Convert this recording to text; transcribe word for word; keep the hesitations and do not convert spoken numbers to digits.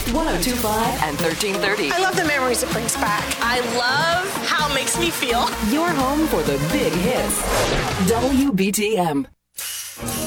one oh two point five and thirteen thirty. I love the memories it brings back. I love how it makes me feel. Your home for the big hits. W B T M.